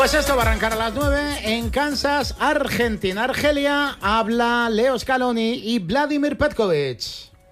Pues esto va a arrancar a las 9 en Kansas, Argentina. Argelia, habla Leo Scaloni y Vladimir Petkovic.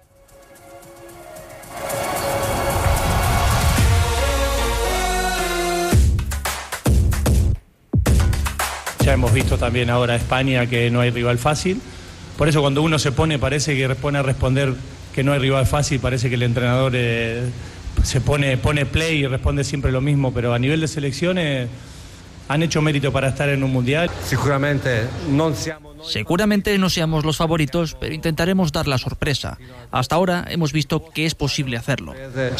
Ya hemos visto también ahora España que no hay rival fácil. Por eso cuando uno se pone, parece que pone a responder que no hay rival fácil, parece que el entrenador se pone play y responde siempre lo mismo, pero a nivel de selecciones han hecho mérito para estar en un mundial. Seguramente no seamos los favoritos, pero intentaremos dar la sorpresa. Hasta ahora hemos visto que es posible hacerlo.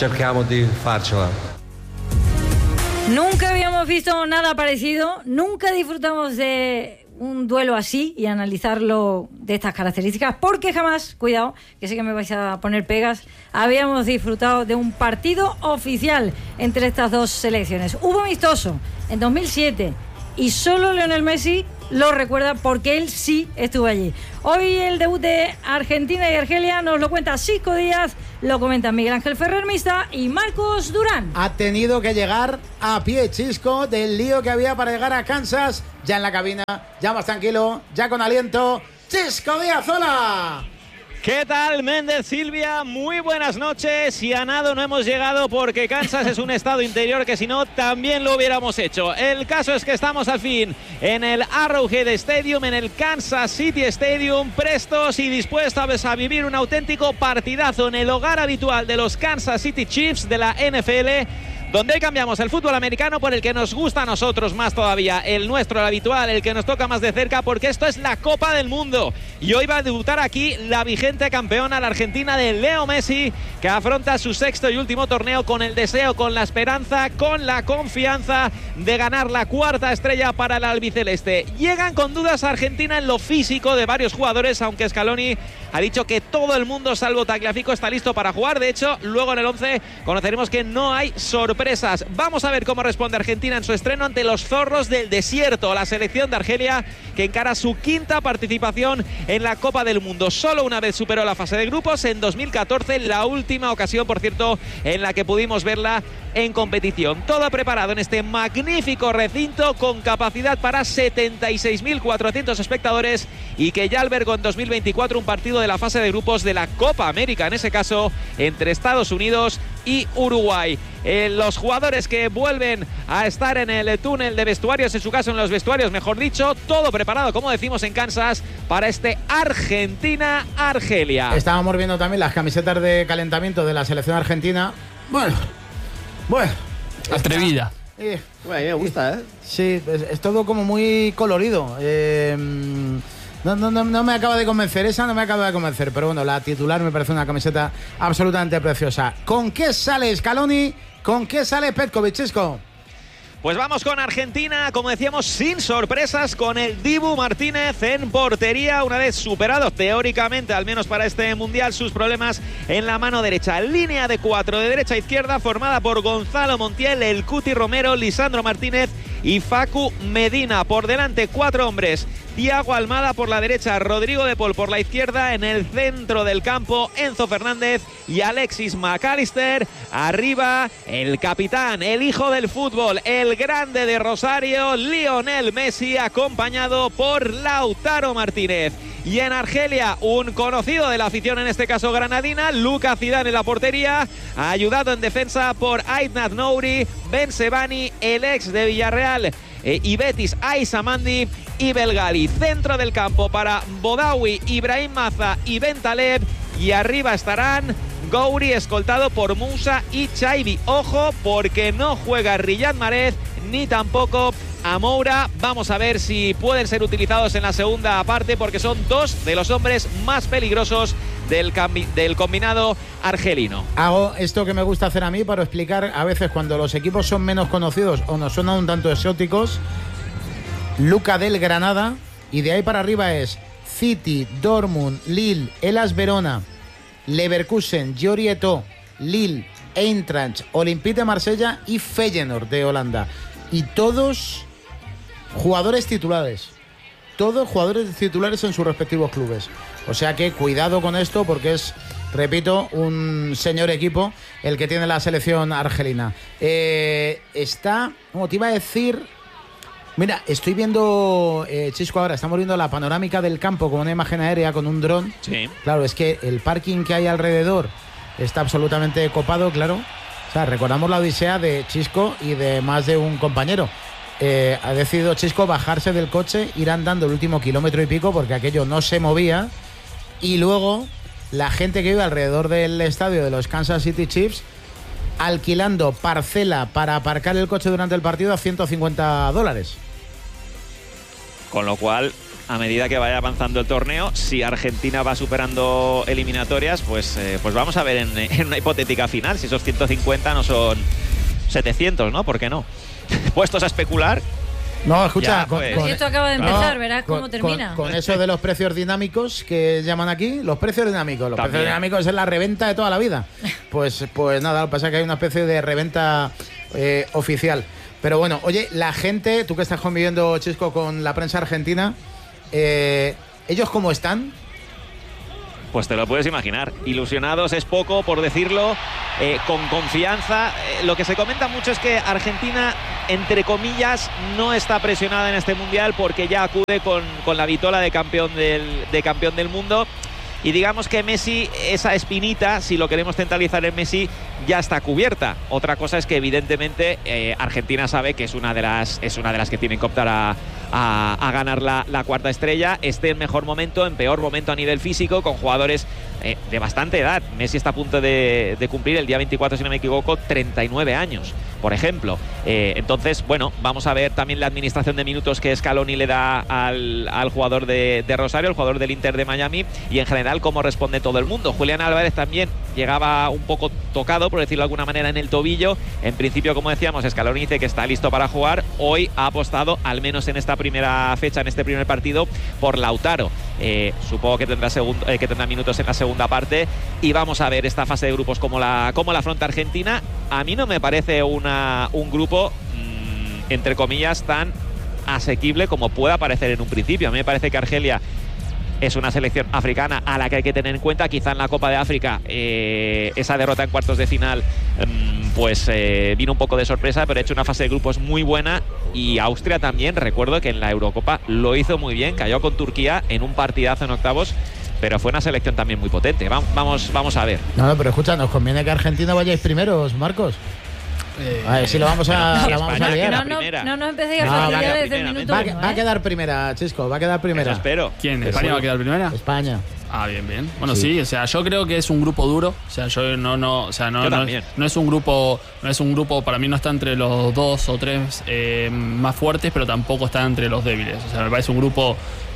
Nunca habíamos visto nada parecido, nunca disfrutamos de un duelo así y analizarlo de estas características, porque jamás, cuidado, que sé que me vais a poner pegas, habíamos disfrutado de un partido oficial entre estas dos selecciones. Hubo amistoso en 2007 y solo Lionel Messi lo recuerda porque él sí estuvo allí. Hoy el debut de Argentina y Argelia nos lo cuenta Xisco Díaz, lo comentan Miguel Ángel Ferrer Mista y Marcos Durán. Ha tenido que llegar a pie Xisco del lío que había para llegar a Kansas, ya en la cabina, ya más tranquilo, ya con aliento. Xisco Díaz, hola. ¿Qué tal, Méndez, Silvia? Muy buenas noches. Y a nado no hemos llegado porque Kansas es un estado interior que si no también lo hubiéramos hecho. El caso es que estamos al fin en el Arrowhead Stadium, en el Kansas City Stadium, prestos y dispuestos a vivir un auténtico partidazo en el hogar habitual de los Kansas City Chiefs de la NFL, donde cambiamos el fútbol americano por el que nos gusta a nosotros más todavía, el nuestro, el habitual, el que nos toca más de cerca, porque esto es la Copa del Mundo. Y hoy va a debutar aquí la vigente campeona, la Argentina de Leo Messi, que afronta su sexto y último torneo con el deseo, con la esperanza, con la confianza de ganar la cuarta estrella para el albiceleste. Llegan con dudas a Argentina en lo físico de varios jugadores, aunque Scaloni ha dicho que todo el mundo, salvo Tagliafico, está listo para jugar. De hecho, luego en el 11 conoceremos que no hay sorpresas. Vamos a ver cómo responde Argentina en su estreno ante los zorros del desierto, la selección de Argelia, que encara su quinta participación en la Copa del Mundo. Solo una vez superó la fase de grupos, en 2014, la última ocasión, por cierto, en la que pudimos verla en competición. Todo preparado en este magnífico recinto con capacidad para 76.400 espectadores y que ya albergó en 2024 un partido de la fase de grupos de la Copa América, en ese caso entre Estados Unidos y Uruguay. Los jugadores que vuelven a estar en el túnel de vestuarios, en su caso en los vestuarios, mejor dicho, todo preparado, como decimos, en Kansas para este Argentina-Argelia. Estábamos viendo también las camisetas de calentamiento de la selección argentina. Bueno. Atrevida. Bueno, me gusta, ¿eh? Sí, es todo como muy colorido. No me acaba de convencer, esa no me acaba de convencer, pero bueno, la titular me parece una camiseta absolutamente preciosa. ¿Con qué sale Scaloni? ¿Con qué sale Petkovic, Xisco? Pues vamos con Argentina, como decíamos, sin sorpresas, con el Dibu Martínez en portería, una vez superado teóricamente, al menos para este Mundial, sus problemas en la mano derecha. Línea de 4 de derecha a izquierda, formada por Gonzalo Montiel, el Cuti Romero, Lisandro Martínez y Facu Medina. Por delante, 4 hombres: Thiago Almada por la derecha, Rodrigo de Paul por la izquierda, en el centro del campo Enzo Fernández y Alexis McAllister. Arriba, el capitán, el hijo del fútbol, el grande de Rosario, Lionel Messi, acompañado por Lautaro Martínez. Y en Argelia, un conocido de la afición, en este caso granadina, Luka Zidane en la portería, ayudado en defensa por Aitnat Nouri, Ben Sebani, el ex de Villarreal y Betis, Aissa Mandi y Belgali. Centro del campo para Bodawi, Ibrahim Maza y Ben Taleb. Y arriba estarán Gouiri, escoltado por Moussa y Chaibi. Ojo, porque no juega Riyad Mahrez ni tampoco Amoura. Vamos a ver si pueden ser utilizados en la segunda parte, porque son dos de los hombres más peligrosos del combinado argelino. Hago esto que me gusta hacer a mí para explicar a veces cuando los equipos son menos conocidos o nos suenan un tanto exóticos. Luca del Granada, y de ahí para arriba es City, Dortmund, Lille, Hellas Verona, Leverkusen, Jorieto, Lille, Eintracht, Olympique de Marsella y Feyenoord de Holanda. Y todos jugadores titulares. Todos jugadores titulares en sus respectivos clubes. O sea que cuidado con esto, porque es, repito, un señor equipo el que tiene la selección argelina. Como te iba a decir, Mira, estoy viendo, Chisco, ahora estamos viendo la panorámica del campo con una imagen aérea, con un dron. Sí. Claro, es que el parking que hay alrededor está absolutamente copado, claro. O sea, recordamos la odisea de Chisco y de más de un compañero. Ha decidido Chisco bajarse del coche, ir andando el último kilómetro y pico porque aquello no se movía. Y luego la gente que vive alrededor del estadio de los Kansas City Chiefs alquilando parcela para aparcar el coche durante el partido a $150. Con lo cual, a medida que vaya avanzando el torneo, si Argentina va superando eliminatorias, pues vamos a ver en una hipotética final si esos 150 no son 700, ¿no? ¿Por qué no? Puestos a especular. No, escucha, si esto acaba de empezar, verás cómo termina. Con eso de los precios dinámicos que llaman aquí, los precios dinámicos. Los precios dinámicos es la reventa de toda la vida. Pues nada, lo que pasa es que hay una especie de reventa oficial. Pero bueno, oye, la gente, tú que estás conviviendo, Chisco, con la prensa argentina, ¿ellos cómo están? Pues te lo puedes imaginar. Ilusionados es poco, por decirlo, con confianza. Lo que se comenta mucho es que Argentina, entre comillas, no está presionada en este Mundial porque ya acude con la vitola de campeón del mundo. Y digamos que Messi, esa espinita, si lo queremos centralizar en Messi, ya está cubierta. Otra cosa es que evidentemente Argentina sabe que es una de las que tienen que optar a ganar la cuarta estrella. Esté en mejor momento, en peor momento a nivel físico, con jugadores de bastante edad. Messi está a punto de cumplir el día 24, si no me equivoco, 39 años, por ejemplo. Entonces, bueno, vamos a ver también la administración de minutos que Scaloni le da al jugador de Rosario, el jugador del Inter de Miami, y en general cómo responde todo el mundo. Julián Álvarez también llegaba un poco tocado, por decirlo de alguna manera, en el tobillo. En principio, como decíamos, Scaloni dice que está listo para jugar. Hoy ha apostado, al menos en esta primera fecha, en este primer partido, por Lautaro. Supongo que tendrá minutos en la segunda parte, y vamos a ver esta fase de grupos cómo la afronta Argentina. A mí no me parece un grupo, entre comillas, tan asequible como pueda parecer en un principio. A mí me parece que Argelia es una selección africana a la que hay que tener en cuenta. Quizá en la Copa de África esa derrota en cuartos de final vino un poco de sorpresa, pero ha hecho una fase de grupos muy buena. Y Austria también, recuerdo que en la Eurocopa lo hizo muy bien, cayó con Turquía en un partidazo en octavos, pero fue una selección también muy potente. Vamos a ver. No, pero escucha, nos conviene que Argentina vayáis primeros, Marcos. A ver si lo vamos a liar. No nos empecéis a fastidiar desde el minuto uno. Va a quedar primera, Chisco, va a quedar primera. Eso espero. ¿Quién? ¿España va a quedar primera? España. Ah, bien. Bueno, sí, o sea, yo creo que es un grupo duro. O sea, yo no es un grupo, para mí no está entre los 2 o 3 más fuertes, pero tampoco está entre los débiles. O sea, me parece un grupo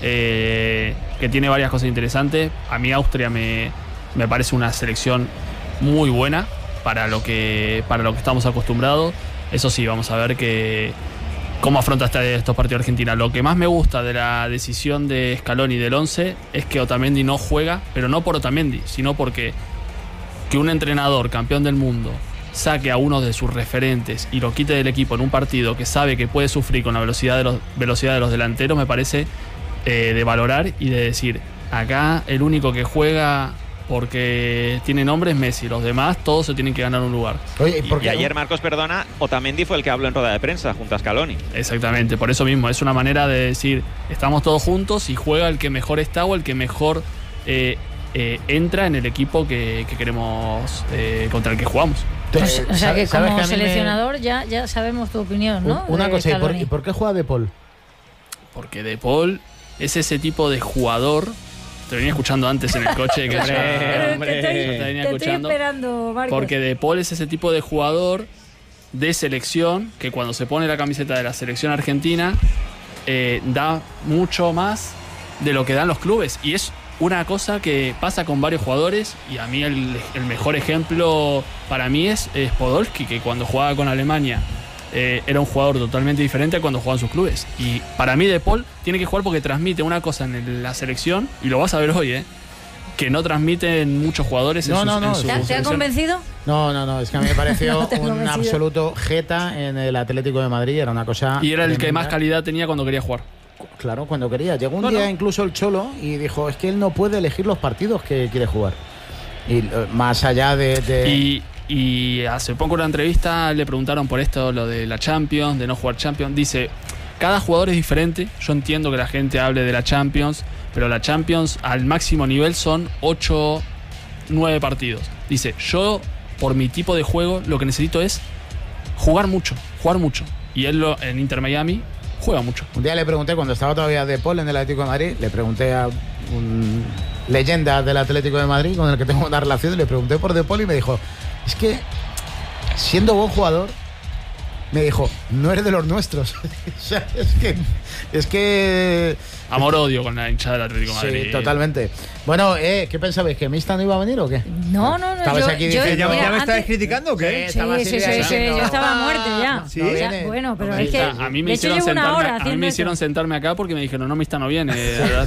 que tiene varias cosas interesantes. A mí Austria me parece una selección muy buena para lo que estamos acostumbrados. Eso sí, vamos a ver cómo afronta estos partidos Argentina. Lo que más me gusta de la decisión de Scaloni del 11 es que Otamendi no juega, pero no por Otamendi, sino porque que un entrenador campeón del mundo saque a uno de sus referentes y lo quite del equipo en un partido que sabe que puede sufrir con la velocidad de los delanteros, me parece de valorar y de decir, acá el único que juega porque tiene nombre es Messi, los demás todos se tienen que ganar un lugar. Oye, y ayer, Marcos, perdona, Otamendi fue el que habló en rueda de prensa junto a Scaloni. Exactamente, por eso mismo, es una manera de decir, estamos todos juntos y juega el que mejor está o el que mejor entra en el equipo que queremos, contra el que jugamos. O sea que como seleccionador ya sabemos tu opinión, ¿no? Una cosa, ¿y por qué juega De Paul? Porque De Paul es ese tipo de jugador. Te venía escuchando antes en el coche que te estoy esperando, Marcos. Porque De Paul es ese tipo de jugador de selección que cuando se pone la camiseta de la selección argentina da mucho más de lo que dan los clubes, y es una cosa que pasa con varios jugadores. Y a mí el mejor ejemplo para mí es Podolski, que cuando jugaba con Alemania era un jugador totalmente diferente a cuando jugaba en sus clubes. Y para mí De Paul tiene que jugar porque transmite una cosa en la selección, y lo vas a ver hoy, que no transmiten muchos jugadores en su ¿Te ha convencido? No, es que a mí me pareció un absoluto jeta en el Atlético de Madrid, era una cosa... Y era el que más calidad tenía cuando quería jugar. Claro, cuando quería. Llegó un día incluso el Cholo y dijo, es que él no puede elegir los partidos que quiere jugar. Y más allá de... Y hace poco en una entrevista le preguntaron por esto, lo de la Champions, de no jugar Champions. Dice, cada jugador es diferente. Yo entiendo que la gente hable de la Champions, pero la Champions al máximo nivel son 8, 9 partidos. Dice, yo por mi tipo de juego lo que necesito es jugar mucho. Y él en Inter Miami juega mucho. Un día le pregunté, cuando estaba todavía De Paul en el Atlético de Madrid, le pregunté a un leyenda del Atlético de Madrid con el que tengo una relación, y le pregunté por De Paul y me dijo, es que siendo buen jugador, me dijo, no eres de los nuestros. O sea, es que amor-odio con la hinchada del Atlético de Madrid. Sí, totalmente. Bueno, ¿qué pensabais? ¿Que Mista no iba a venir o qué? No. ¿Estabais aquí diciendo, ¿Ya me estabais criticando o qué? Sí, yo estaba muerto ya. ¿Sí? Bueno, pero es que a mí me hicieron sentarme acá porque me dijeron, no, Mista no viene.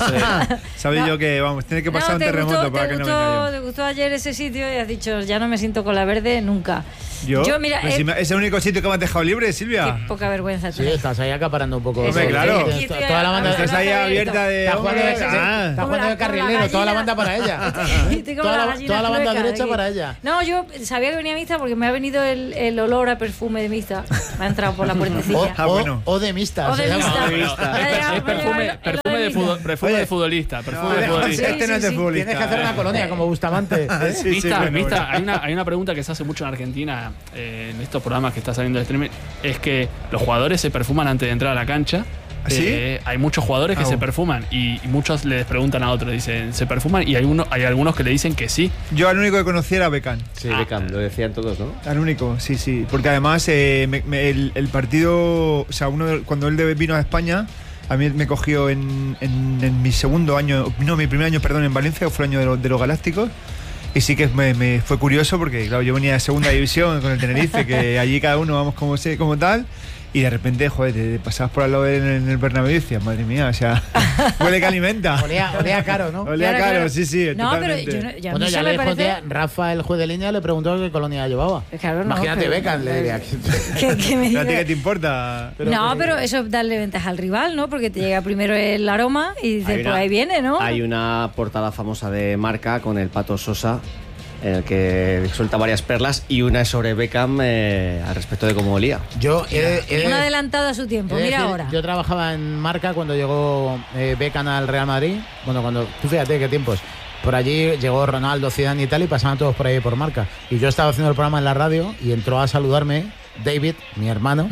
Sabía yo que, vamos, tiene que pasar un terremoto para que no venga yo. ¿Te gustó ayer ese sitio? Y has dicho, ya no me siento con la verde nunca. Yo mira, es el único sitio que me has dejado libre, Silvia. Qué poca vergüenza. Sí, estás ahí acaparando un poco. Hombre, claro. Toda la banda estás ahí abierta de... Está jugando de carrilero, toda la banda para ella. Toda la banda derecha para ella. No, yo sabía que venía Mista porque me ha venido el olor a perfume de Mista. Me ha entrado por la puertecilla. O de Mista. O de Mista. Es perfume de futbolista. Este no es de futbolista. Tienes que hacer una colonia como Bustamante. Mista, hay una pregunta que se hace mucho en Argentina, en estos programas que está saliendo de streaming, es que los jugadores se perfuman antes de entrar a la cancha. ¿Sí? Hay muchos jugadores que se perfuman y muchos les preguntan a otros, dicen, ¿se perfuman? Y hay algunos que le dicen que sí. Yo al único que conocía era Beckham. Sí, Beckham, lo decían todos, ¿no? Al único, sí. Porque además el partido, o sea, cuando él vino a España, a mí me cogió en mi segundo año, no, mi primer año, perdón, en Valencia, que fue el año de los Galácticos. Y sí que me fue curioso porque, claro, yo venía de segunda división con el Tenerife, que allí cada uno vamos como tal. Y de repente, joder, te pasabas por al lado en el Bernabéu y decías, madre mía, o sea, huele que alimenta. Olía caro, ¿no? Olía caro, sí, no, totalmente. Pero ya le dijo Rafa, el juez de línea, le preguntó qué colonia llevaba. Claro, imagínate, Beckham, le diría. ¿A ti qué te importa? Pero eso es darle ventaja al rival, ¿no? Porque te llega primero el aroma y dices, pues ahí viene, ¿no? Hay una portada famosa de Marca con el Pato Sosa, en el que suelta varias perlas, y una es sobre Beckham al respecto de cómo olía. Un adelantado a su tiempo, mira ahora. Yo trabajaba en Marca cuando llegó Beckham al Real Madrid. Bueno, tú fíjate qué tiempos. Por allí llegó Ronaldo, Zidane y tal, y pasaban todos por ahí por Marca. Y yo estaba haciendo el programa en la radio y entró a saludarme David, mi hermano.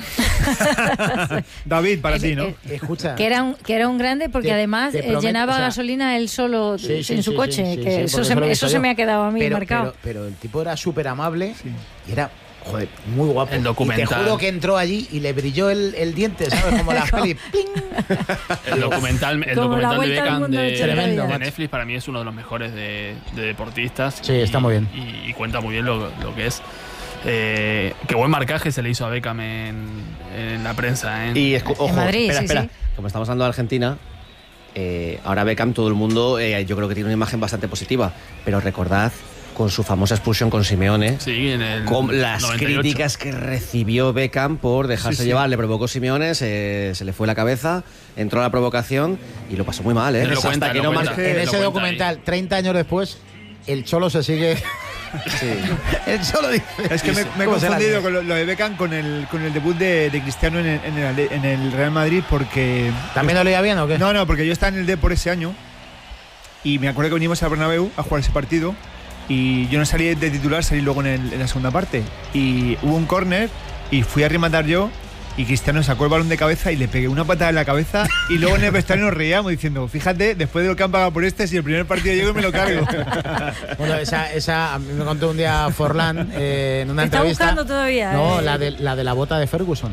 David, para ti, ¿no? Escucha. Que era un grande porque ademad llenaba gasolina él solo en su coche. Eso se me ha quedado a mí marcado. Pero el tipo era súper amable y era, joder, muy guapo. El documental. Y te juro que entró allí y le brilló el diente, ¿sabes? Como la peli. El documental de Beckham de Netflix para mí es uno de los mejores de deportistas. Sí, está muy bien. Y cuenta muy bien lo que es. Qué buen marcaje se le hizo a Beckham en la prensa. Y ojo, en Madrid, espera. Sí. Como estamos hablando de Argentina, ahora Beckham, todo el mundo, yo creo que tiene una imagen bastante positiva. Pero recordad, con su famosa expulsión con Simeone, con las 98. Críticas que recibió Beckham por dejarse llevar, le provocó Simeone, se le fue la cabeza, entró a la provocación y lo pasó muy mal. En ese documental, 30 años después, el Cholo se sigue... Sí. Él solo dice. Es que me he confundido con lo de Beckham con el debut de Cristiano en el Real Madrid, porque... ¿También lo leía bien o qué? No, porque yo estaba en el D por ese año y me acuerdo que vinimos al Bernabéu a jugar ese partido y yo no salí de titular, salí luego en la segunda parte y hubo un córner y fui a rematar yo y Cristiano sacó el balón de cabeza y le pegué una patada en la cabeza y luego en el vestuario nos reíamos diciendo, fíjate, después de lo que han pagado por si el primer partido llego y me lo cargo. Bueno, esa a mí me contó un día Forlán en una entrevista. Está buscando todavía. No, la de la bota de Ferguson.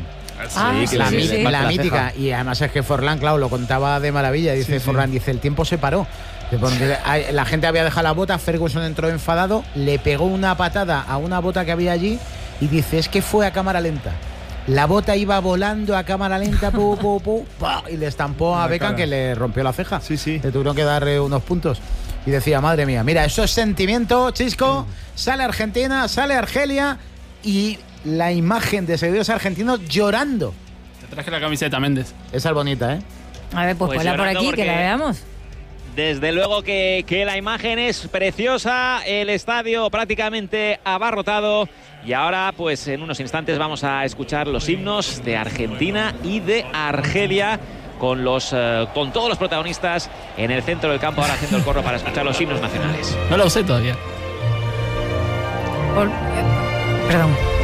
La mítica. Y además es que Forlán, claro, lo contaba de maravilla. Dice Forlán, dice, el tiempo se paró. Porque la gente había dejado la bota, Ferguson entró enfadado, le pegó una patada a una bota que había allí y dice, es que fue a cámara lenta. La bota iba volando a cámara lenta y le estampó a Beckham, que le rompió la ceja. Sí. Le tuvieron que darle unos puntos. Y decía, madre mía, mira, eso es sentimiento, Chisco. Sale Argentina, sale Argelia y la imagen de seguidores argentinos llorando. Te traje la camiseta, Méndez. Esa es bonita, ¿eh? A ver, pues ponla por aquí, que la veamos. Desde luego que la imagen es preciosa, el estadio prácticamente abarrotado y ahora pues en unos instantes vamos a escuchar los himnos de Argentina y de Argelia con todos los protagonistas en el centro del campo ahora haciendo el corro para escuchar los himnos nacionales. No lo sé todavía. Perdón.